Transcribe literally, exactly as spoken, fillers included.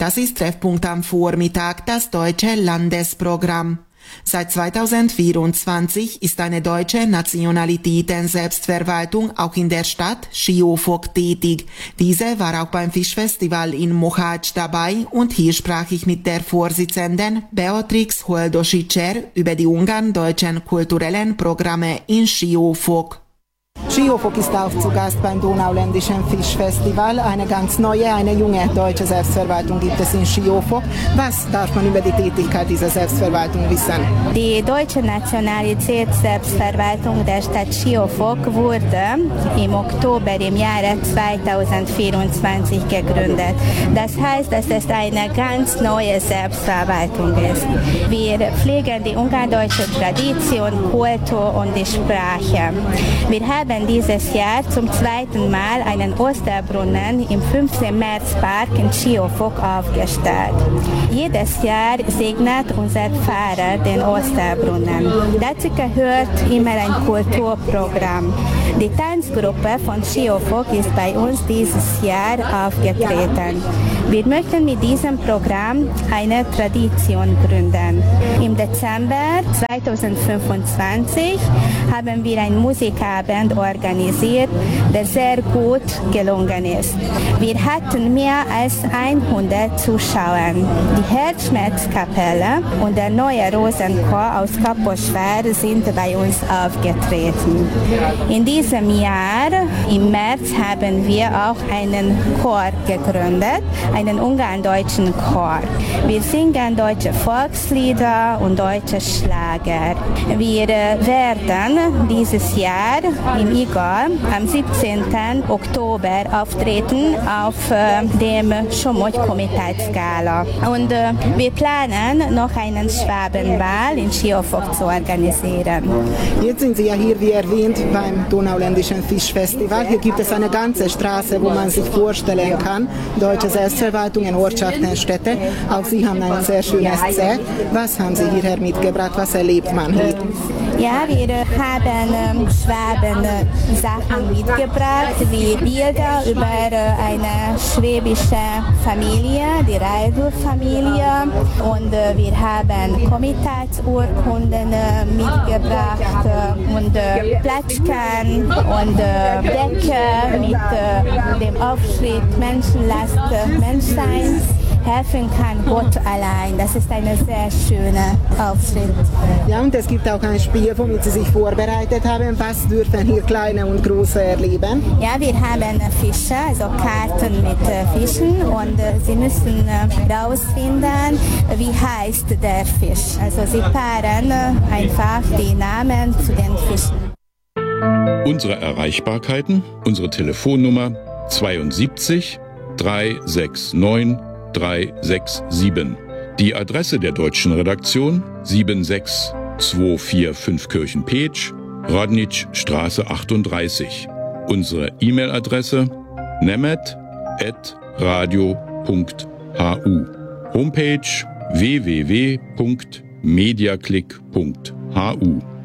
Das ist Treffpunkt am Vormittag, das deutsche Landesprogramm. Seit zweitausendvierundzwanzig ist eine deutsche Nationalitäten-Selbstverwaltung auch in der Stadt Schiofok tätig. Diese war auch beim Fischfestival in Mohács dabei und hier sprach ich mit der Vorsitzenden Beatrix Holdositscher über die ungarn-deutschen kulturellen Programme in Schiofok. Schiofok ist auch zu Gast beim Donauländischen Fischfestival. Eine ganz neue, eine junge deutsche Selbstverwaltung gibt es in Schiofok. Was darf man über die Tätigkeit dieser Selbstverwaltung wissen? Die deutsche Nationalitäts-Selbstverwaltung der Stadt Schiofok wurde im Oktober im Jahre zweitausendvierundzwanzig gegründet. Das heißt, dass es eine ganz neue Selbstverwaltung ist. Wir pflegen die ungardeutsche Tradition, Kultur und die Sprache. Wir haben dieses Jahr zum zweiten Mal einen Osterbrunnen im fünften März Park in Schiofok aufgestellt. Jedes Jahr segnet unser Pfarrer den Osterbrunnen. Dazu gehört immer ein Kulturprogramm. Die Tanzgruppe von Schiofok ist bei uns dieses Jahr aufgetreten. Wir möchten mit diesem Programm eine Tradition gründen. Im Dezember zweitausendfünfundzwanzig haben wir ein Musikabend organisiert, der sehr gut gelungen ist. Wir hatten mehr als hundert Zuschauer. Die Herzschmerzkapelle und der neue Rosenchor aus Kaposvár sind bei uns aufgetreten. In diesem Jahr, im März, haben wir auch einen Chor gegründet, einen ungarn-deutschen Chor. Wir singen deutsche Volkslieder und deutsche Schlager. Wir werden dieses Jahr im Igor am siebzehnten Oktober auftreten auf äh, dem Somogy-Komitätsgala. Und äh, wir planen noch einen Schwabenball in Schiofok zu organisieren. Jetzt sind Sie ja hier, wie erwähnt, beim Donauländischen Fischfestival. Hier gibt es eine ganze Straße, wo man sich vorstellen kann, deutsche Selbstverwaltungen, Ortschaften, Städte. Auch Sie haben ein sehr schönes Zelt. Was haben Sie hierher mitgebracht? Was erlebt man hier? Ja, wir haben ähm, Schwaben äh, Sachen mitgebracht, wie Bilder über äh, eine schwäbische Familie, die Reisel-Familie. Und äh, wir haben Komitatsurkunden äh, mitgebracht äh, und äh, Platschkan und äh, Decke mit äh, dem Aufschrift Menschenlast äh, Menschseins. Helfen kann Gott allein. Das ist eine sehr schöne Aufschrift. Ja, und es gibt auch ein Spiel, womit Sie sich vorbereitet haben. Was dürfen hier Kleine und Große erleben? Ja, wir haben Fische, also Karten mit Fischen und Sie müssen herausfinden, wie heißt der Fisch. Also Sie paaren einfach die Namen zu den Fischen. Unsere Erreichbarkeiten, unsere Telefonnummer zweiundsiebzig dreihundertneunundsechzig drei sechs sieben. Die Adresse der deutschen Redaktion sieben sechs zwei vier fünf Kirchenpeetsch, Radnitzstraße achtunddreißig. Unsere E-Mail-Adresse nemet at radio punkt hu. Homepage w w w punkt mediaclick punkt hu.